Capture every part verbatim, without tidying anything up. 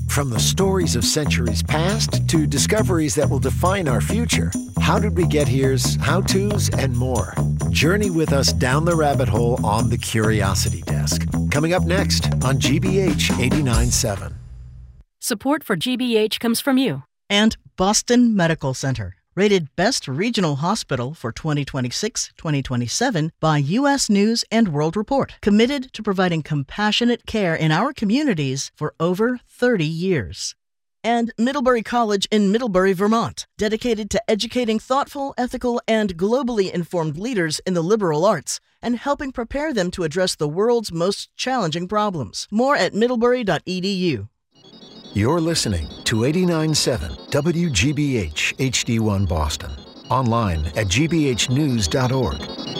From the stories of centuries past to discoveries that will define our future, How Did We Get Here's how-tos and more. Journey with us down the rabbit hole on the Curiosity Desk. Coming up next on G B H eighty-nine point seven. Support for G B H comes from you. And Boston Medical Center, rated Best Regional Hospital for twenty twenty-six twenty twenty-seven by U S News and World Report. Committed to providing compassionate care in our communities for over thirty years. And Middlebury College in Middlebury, Vermont, dedicated to educating thoughtful, ethical, and globally informed leaders in the liberal arts and helping prepare them to address the world's most challenging problems. More at middlebury dot e d u. You're listening to eighty-nine point seven W G B H H D one Boston. Online at g b h news dot org.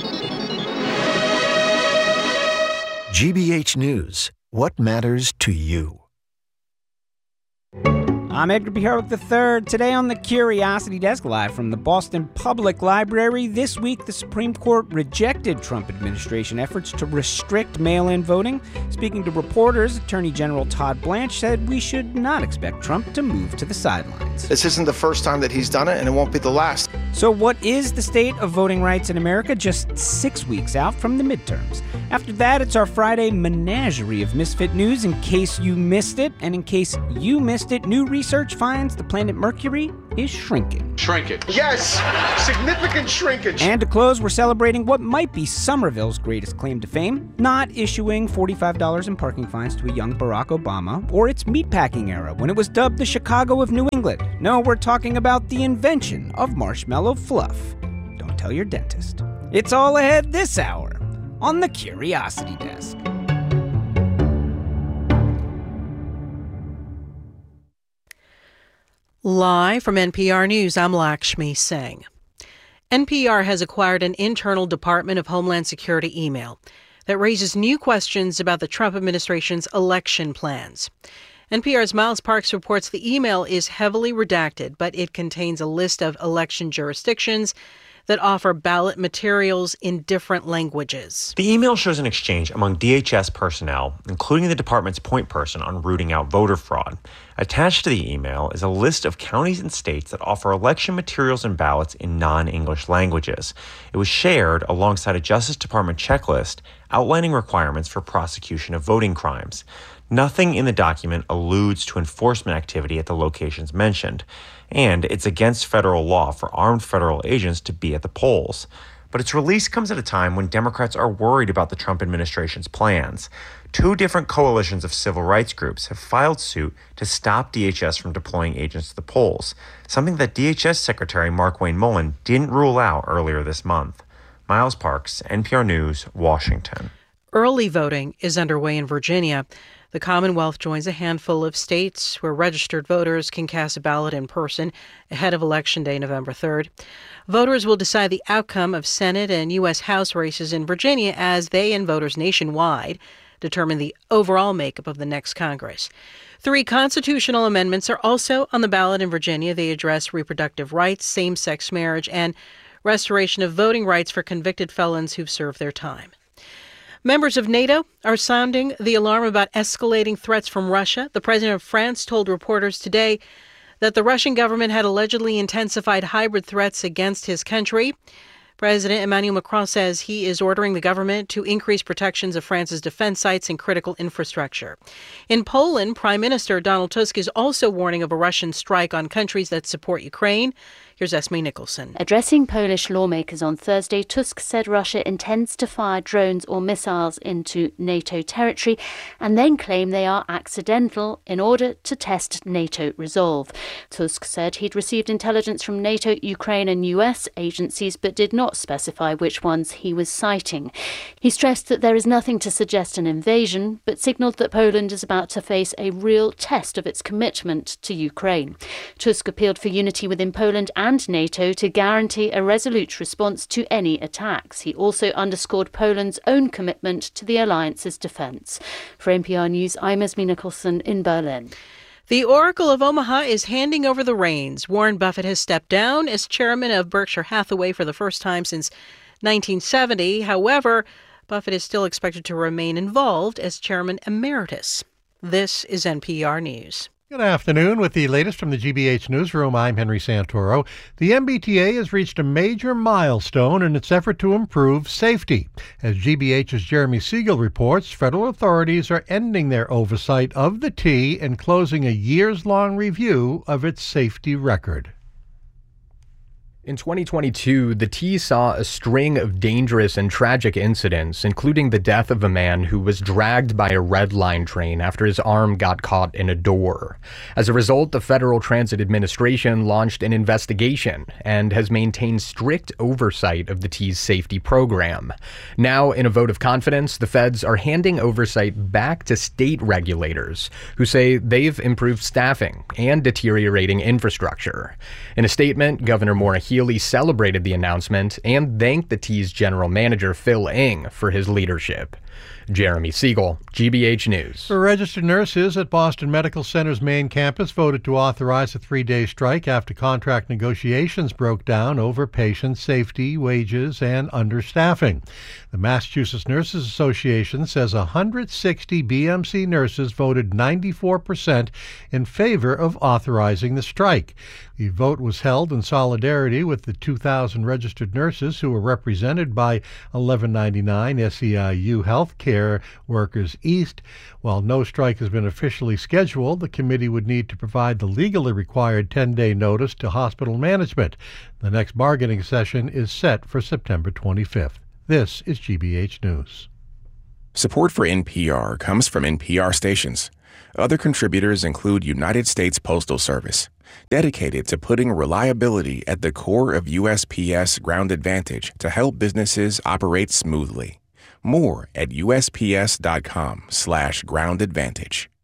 G B H News. What matters to you? I'm Edgar B. Harwick the third. Today on the Curiosity Desk, live from the Boston Public Library. This week, the Supreme Court rejected Trump administration efforts to restrict mail-in voting. Speaking to reporters, Attorney General Todd Blanche said we should not expect Trump to move to the sidelines. This isn't the first time that he's done it, and it won't be the last. So what is the state of voting rights in America just six weeks out from the midterms? After that, it's our Friday menagerie of misfit news in case you missed it. And in case you missed it, new research finds the planet Mercury is shrinking. Shrinkage. Yes, significant shrinkage. And to close, we're celebrating what might be Somerville's greatest claim to fame, not issuing forty-five dollars in parking fines to a young Barack Obama, or its meatpacking era when it was dubbed the Chicago of New England. No, we're talking about the invention of marshmallow fluff. Don't tell your dentist. It's all ahead this hour on the Curiosity Desk. Live from N P R News, I'm Lakshmi Singh. N P R has acquired an internal Department of Homeland Security email that raises new questions about the Trump administration's election plans. N P R's Miles Parks reports the email is heavily redacted, but it contains a list of election jurisdictions that offer ballot materials in different languages. The email shows an exchange among D H S personnel, including the department's point person on rooting out voter fraud. Attached to the email is a list of counties and states that offer election materials and ballots in non-English languages. It was shared alongside a Justice Department checklist outlining requirements for prosecution of voting crimes. Nothing in the document alludes to enforcement activity at the locations mentioned, and it's against federal law for armed federal agents to be at the polls. But its release comes at a time when Democrats are worried about the Trump administration's plans. Two different coalitions of civil rights groups have filed suit to stop D H S from deploying agents to the polls, something that D H S Secretary Markwayne Mullin didn't rule out earlier this month. Miles Parks, N P R News, Washington. Early voting is underway in Virginia. The Commonwealth joins a handful of states where registered voters can cast a ballot in person ahead of Election Day, November third. Voters will decide the outcome of Senate and U S House races in Virginia as they and voters nationwide determine the overall makeup of the next Congress. Three constitutional amendments are also on the ballot in Virginia. They address reproductive rights, same-sex marriage, and restoration of voting rights for convicted felons who've served their time. Members of NATO are sounding the alarm about escalating threats from Russia. The president of France told reporters today that the Russian government had allegedly intensified hybrid threats against his country. President Emmanuel Macron says he is ordering the government to increase protections of France's defense sites and critical infrastructure. In Poland, Prime Minister Donald Tusk is also warning of a Russian strike on countries that support Ukraine. Here's Esme Nicholson. Addressing Polish lawmakers on Thursday, Tusk said Russia intends to fire drones or missiles into NATO territory and then claim they are accidental in order to test NATO resolve. Tusk said he'd received intelligence from NATO, Ukraine and U S agencies, but did not specify which ones he was citing. He stressed that there is nothing to suggest an invasion, but signalled that Poland is about to face a real test of its commitment to Ukraine. Tusk appealed for unity within Poland and and NATO to guarantee a resolute response to any attacks. He also underscored Poland's own commitment to the alliance's defence. For N P R News, I'm Esme Nicholson in Berlin. The Oracle of Omaha is handing over the reins. Warren Buffett has stepped down as chairman of Berkshire Hathaway for the first time since nineteen seventy. However, Buffett is still expected to remain involved as chairman emeritus. This is N P R News. Good afternoon. With the latest from the G B H Newsroom, I'm Henry Santoro. The M B T A has reached a major milestone in its effort to improve safety. As G B H's Jeremy Siegel reports, federal authorities are ending their oversight of the T and closing a years-long review of its safety record. In twenty twenty-two, the T saw a string of dangerous and tragic incidents, including the death of a man who was dragged by a Red Line train after his arm got caught in a door. As a result, the Federal Transit Administration launched an investigation and has maintained strict oversight of the T's safety program. Now, in a vote of confidence, the feds are handing oversight back to state regulators, who say they've improved staffing and deteriorating infrastructure. In a statement, Governor Maura Healey celebrated the announcement and thanked the T's general manager, Phil Ing, for his leadership. Jeremy Siegel, G B H News. The registered nurses at Boston Medical Center's main campus voted to authorize a three-day strike after contract negotiations broke down over patient safety, wages, and understaffing. The Massachusetts Nurses Association says one hundred sixty B M C nurses voted ninety-four percent in favor of authorizing the strike. The vote was held in solidarity with the two thousand registered nurses who were represented by eleven ninety-nine S E I U Healthcare Workers East. While no strike has been officially scheduled, the committee would need to provide the legally required ten-day notice to hospital management. The next bargaining session is set for September twenty-fifth. This is G B H News. Support for N P R comes from N P R stations. Other contributors include United States Postal Service, dedicated to putting reliability at the core of U S P S Ground Advantage to help businesses operate smoothly. More at U S P S dot com slash ground advantage.